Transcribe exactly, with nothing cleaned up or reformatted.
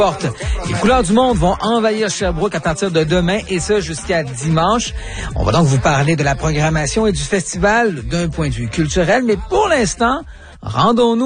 porte. Les couleurs du monde vont envahir Sherbrooke à partir de demain et ce jusqu'à dimanche. On va donc vous parler de la programmation et du festival d'un point de vue culturel, mais pour l'instant, rendons-nous